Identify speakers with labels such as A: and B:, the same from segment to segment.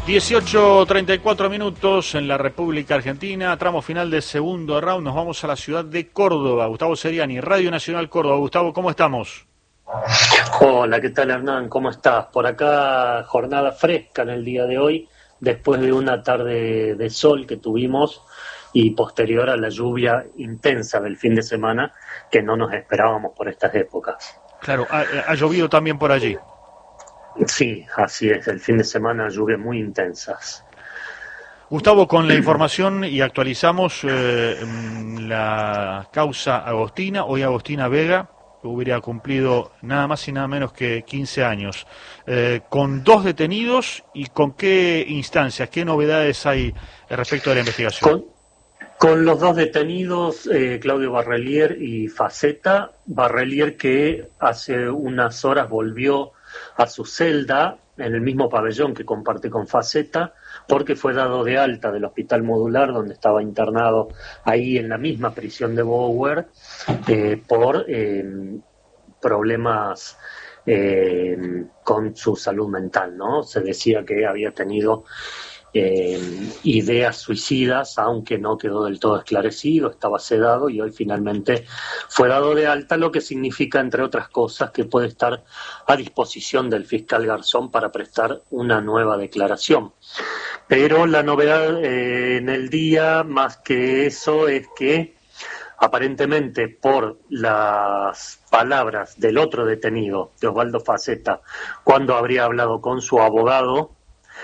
A: 18:34 minutos en la República Argentina, tramo final del segundo round, nos vamos a la ciudad de Córdoba. Gustavo Seriani, Radio Nacional Córdoba. Gustavo, ¿cómo estamos?
B: Hola, ¿qué tal, Hernán? ¿Cómo estás? Por acá, jornada fresca en el día de hoy, después de una tarde de sol que tuvimos y posterior a la lluvia intensa del fin de semana que no nos esperábamos por estas épocas.
A: Claro, ha llovido también por allí.
B: Sí, así es, el fin de semana lluvias muy intensas.
A: Gustavo, con la información y actualizamos la causa Agostina. Hoy Agostina Vega hubiera cumplido nada más y nada menos que 15 años. Con 2 detenidos y con qué instancias, qué novedades hay respecto de la investigación.
B: Con los 2 detenidos, Claudio Barrelier y Faceta. Barrelier que hace unas horas volvió a su celda en el mismo pabellón que comparte con Faceta, porque fue dado de alta del hospital modular donde estaba internado ahí en la misma prisión de Bower por problemas con su salud mental, ¿no? Se decía que había tenido ideas suicidas, aunque no quedó del todo esclarecido, estaba sedado y hoy finalmente fue dado de alta, lo que significa, entre otras cosas, que puede estar a disposición del fiscal Garzón para prestar una nueva declaración. Pero la novedad en el día, más que eso, es que aparentemente por las palabras del otro detenido, de Osvaldo Faceta, cuando habría hablado con su abogado,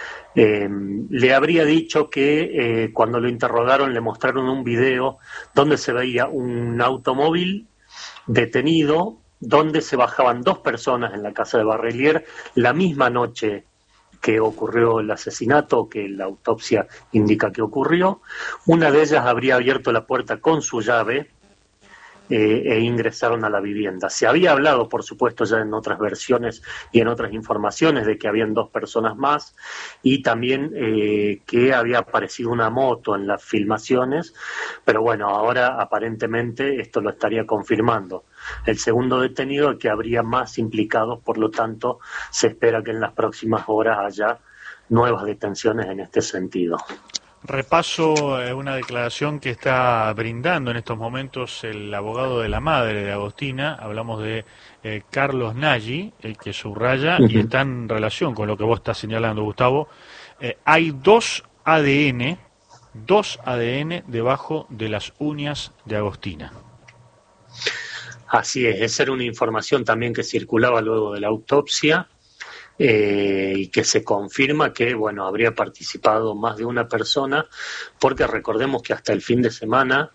B: le habría dicho que cuando lo interrogaron le mostraron un video donde se veía un automóvil detenido donde se bajaban 2 personas en la casa de Barrelier la misma noche que ocurrió el asesinato, que la autopsia indica que ocurrió. Una de ellas habría abierto la puerta con su llave e ingresaron a la vivienda. Se había hablado, por supuesto, ya en otras versiones y en otras informaciones de que habían 2 personas más y también que había aparecido una moto en las filmaciones, pero bueno, ahora aparentemente esto lo estaría confirmando el segundo detenido, que habría más implicados, por lo tanto se espera que en las próximas horas haya nuevas detenciones en este sentido.
A: Repaso una declaración que está brindando en estos momentos el abogado de la madre de Agostina. Hablamos de Carlos Nagy, el que subraya, y está en relación con lo que vos estás señalando, Gustavo. Hay 2 ADN debajo de las uñas de Agostina.
B: Así es, esa era una información también que circulaba luego de la autopsia. Y que se confirma que, bueno, habría participado más de una persona, porque recordemos que hasta el fin de semana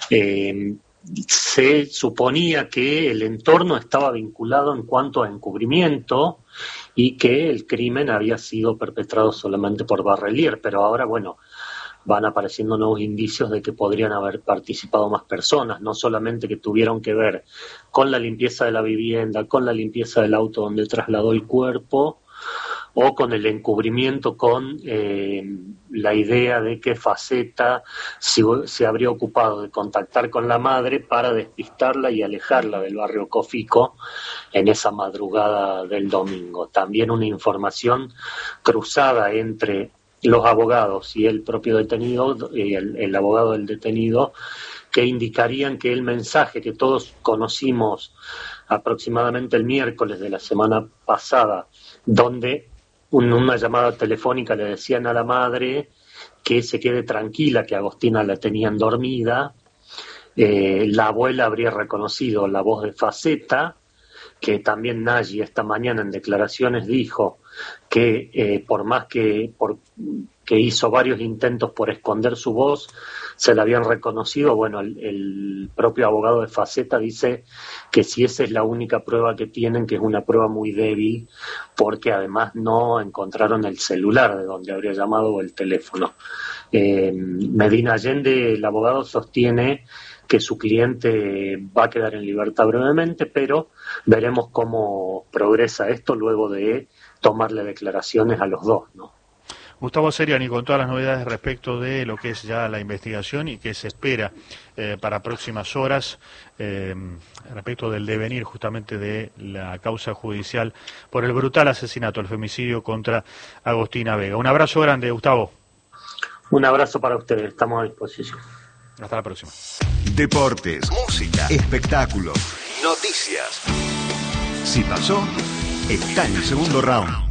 B: se suponía que el entorno estaba vinculado en cuanto a encubrimiento y que el crimen había sido perpetrado solamente por Barrelier, pero ahora, bueno, van apareciendo nuevos indicios de que podrían haber participado más personas, no solamente que tuvieron que ver con la limpieza de la vivienda, con la limpieza del auto donde trasladó el cuerpo, o con el encubrimiento, con la idea de que Faceta se habría ocupado de contactar con la madre para despistarla y alejarla del barrio Cofico en esa madrugada del domingo. También una información cruzada entre los abogados y el propio detenido, el abogado del detenido, que indicarían que el mensaje que todos conocimos aproximadamente el miércoles de la semana pasada, donde una llamada telefónica le decían a la madre que se quede tranquila, que Agostina la tenían dormida, la abuela habría reconocido la voz de Faceta, que también Nagy esta mañana en declaraciones dijo que por más que hizo varios intentos por esconder su voz, se la habían reconocido. Bueno, el propio abogado de Faceta dice que si esa es la única prueba que tienen, que es una prueba muy débil, porque además no encontraron el celular de donde habría llamado o el teléfono. Medina Allende, el abogado, sostiene que su cliente va a quedar en libertad brevemente, pero veremos cómo progresa esto luego de tomarle declaraciones a los 2, ¿no?
A: Gustavo Seriani con todas las novedades respecto de lo que es ya la investigación y que se espera para próximas horas respecto del devenir justamente de la causa judicial por el brutal asesinato, el femicidio contra Agostina Vega. Un abrazo grande, Gustavo.
B: Un abrazo para ustedes, estamos a disposición.
A: Hasta la próxima.
C: Deportes, música, espectáculos, noticias. Si pasó, está en el segundo round.